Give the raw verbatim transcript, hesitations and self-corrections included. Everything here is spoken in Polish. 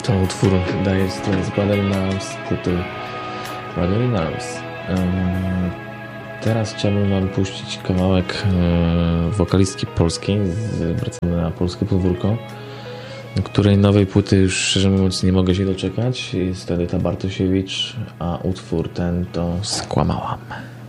To utwór daje z Brotherly Arms, płyty Brotherly Arms. Teraz chciałbym wam puścić kawałek wokalistki polskiej, wracamy na polskie podwórko, której nowej płyty już szczerze mówiąc nie mogę się doczekać. Jest to Edyta Bartosiewicz, a utwór ten to Skłamałam.